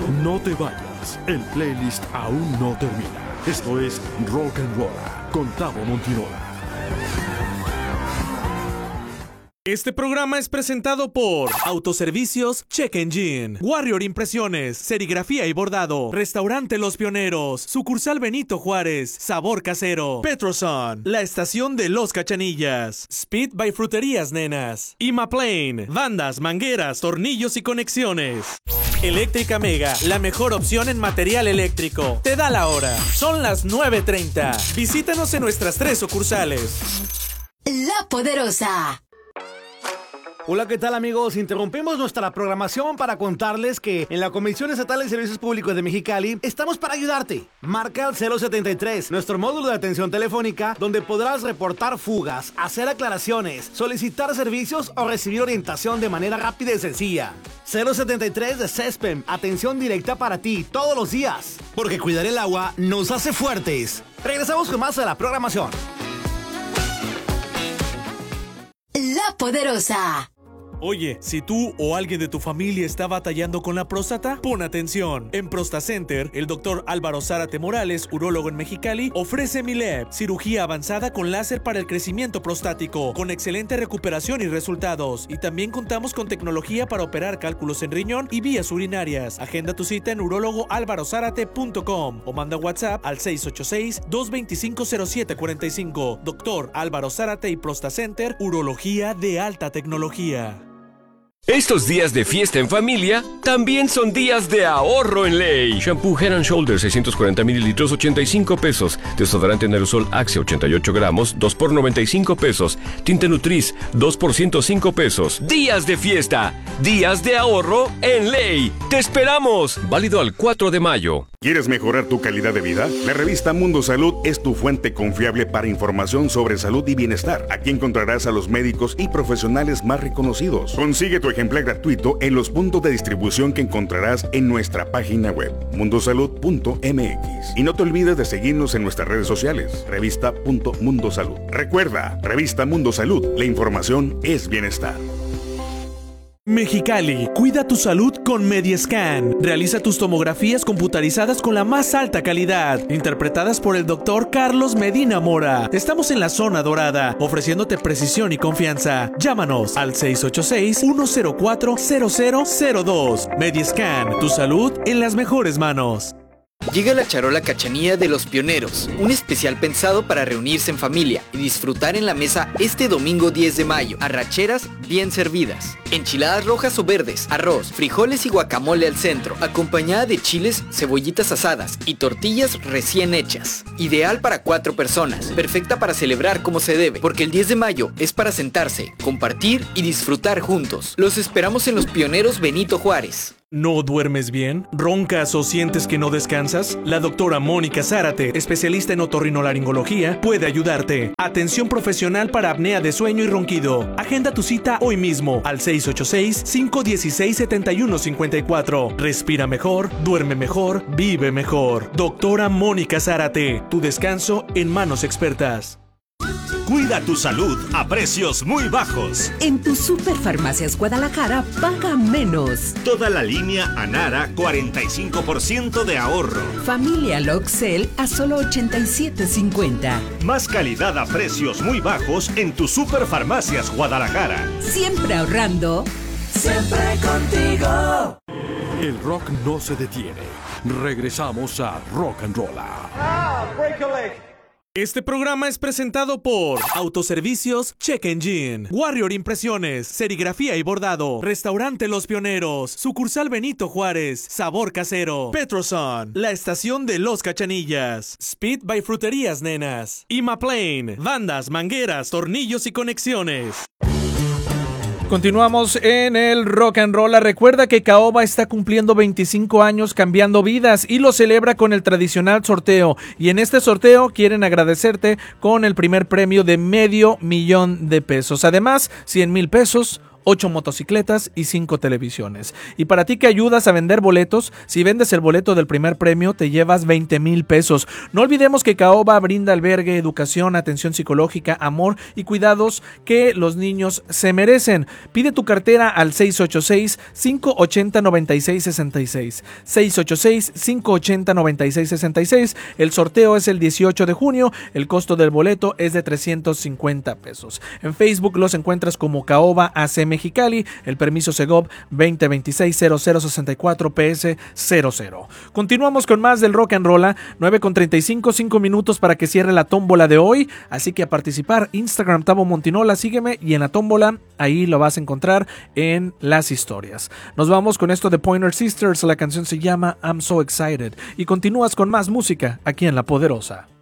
No te vayas, el playlist aún no termina. Esto es Rock and Roll con Tavo Montinola. Este programa es presentado por Autoservicios Check Engine, Warrior Impresiones, Serigrafía y Bordado, Restaurante Los Pioneros, Sucursal Benito Juárez, Sabor Casero, Petroson, La Estación de Los Cachanillas, Speed by Fruterías Nenas, Imaplane, bandas, mangueras, tornillos y conexiones. Eléctrica Mega, la mejor opción en material eléctrico. Te da la hora. Son las 9:30. Visítanos en nuestras 3 sucursales. La Poderosa. Hola, ¿qué tal, amigos? Interrumpimos nuestra programación para contarles que en la Comisión Estatal de Servicios Públicos de Mexicali estamos para ayudarte. Marca al 073, nuestro módulo de atención telefónica, donde podrás reportar fugas, hacer aclaraciones, solicitar servicios o recibir orientación de manera rápida y sencilla. 073 de CESPEM, atención directa para ti todos los días, porque cuidar el agua nos hace fuertes. Regresamos con más de la programación. La Poderosa. Oye, si tú o alguien de tu familia está batallando con la próstata, pon atención. En ProstaCenter, el doctor Álvaro Zárate Morales, urólogo en Mexicali, ofrece MILEP, cirugía avanzada con láser para el crecimiento prostático, con excelente recuperación y resultados. Y también contamos con tecnología para operar cálculos en riñón y vías urinarias. Agenda tu cita en urólogoalvarozárate.com o manda WhatsApp al 686-225-0745. Doctor Álvaro Zárate y ProstaCenter, urología de alta tecnología. Estos días de fiesta en familia también son días de ahorro en ley. Shampoo Head & Shoulders 640 mililitros, 85 pesos. Desodorante en aerosol Axe 88 gramos, 2 por 95 pesos. Tinte Nutris, 2 por 105 pesos. Días de fiesta, días de ahorro en ley. ¡Te esperamos! Válido al 4 de mayo. ¿Quieres mejorar tu calidad de vida? La revista Mundo Salud es tu fuente confiable para información sobre salud y bienestar. Aquí encontrarás a los médicos y profesionales más reconocidos. Consigue tu ejemplar gratuito en los puntos de distribución que encontrarás en nuestra página web, mundosalud.mx. Y no te olvides de seguirnos en nuestras redes sociales, revista.mundosalud. Recuerda, revista Mundo Salud, la información es bienestar. Mexicali, cuida tu salud con Mediascan. Realiza tus tomografías computarizadas con la más alta calidad, interpretadas por el doctor Carlos Medina Mora. Estamos en la zona dorada, ofreciéndote precisión y confianza. Llámanos al 686-104-0002. Mediascan, tu salud en las mejores manos. Llega la charola cachanilla de Los Pioneros, un especial pensado para reunirse en familia y disfrutar en la mesa este domingo 10 de mayo. Arracheras bien servidas, enchiladas rojas o verdes, arroz, frijoles y guacamole al centro, acompañada de chiles, cebollitas asadas y tortillas recién hechas. Ideal para 4 personas, perfecta para celebrar como se debe, porque el 10 de mayo es para sentarse, compartir y disfrutar juntos. Los esperamos en Los Pioneros Benito Juárez. ¿No duermes bien? ¿Roncas o sientes que no descansas? La doctora Mónica Zárate, especialista en otorrinolaringología, puede ayudarte. Atención profesional para apnea de sueño y ronquido. Agenda tu cita hoy mismo al 686-516-7154. Respira mejor, duerme mejor, vive mejor. Doctora Mónica Zárate, tu descanso en manos expertas. Cuida tu salud a precios muy bajos. En tu Superfarmacias Guadalajara paga menos. Toda la línea Anara, 45% de ahorro. Familia Loxel a solo $87.50. Más calidad a precios muy bajos en tu Superfarmacias Guadalajara. Siempre ahorrando. Siempre contigo. El rock no se detiene. Regresamos a Rock and Roll. Este programa es presentado por Autoservicios Check Engine, Warrior Impresiones, Serigrafía y Bordado, Restaurante Los Pioneros, Sucursal Benito Juárez, Sabor Casero, Petroson, La Estación de Los Cachanillas, Speed by Fruterías Nenas, Imaplane, bandas, mangueras, tornillos y conexiones. Continuamos en el Rock and Roll. Recuerda que Caoba está cumpliendo 25 años cambiando vidas y lo celebra con el tradicional sorteo. Y en este sorteo quieren agradecerte con el primer premio de $500,000 de pesos. Además, 100,000 pesos 8 motocicletas y 5 televisiones. Y para ti que ayudas a vender boletos, si vendes el boleto del primer premio, te llevas 20,000 pesos. No olvidemos que Caoba brinda albergue, educación, atención psicológica, amor y cuidados que los niños se merecen. Pide tu cartera al 686-580-9666. 686-580-9666. El sorteo es el 18 de junio. El costo del boleto es de 350 pesos. En Facebook los encuentras como Caoba AC Mexicali. El permiso Segov 2026-0064-PS00. Continuamos con más del Rock and Roll. 9:35, 5 minutos para que cierre la tómbola de hoy. Así que a participar, Instagram Tavo Montinola, sígueme, y en la tómbola ahí lo vas a encontrar en las historias. Nos vamos con esto de Pointer Sisters. La canción se llama I'm So Excited. Y continúas con más música aquí en La Poderosa.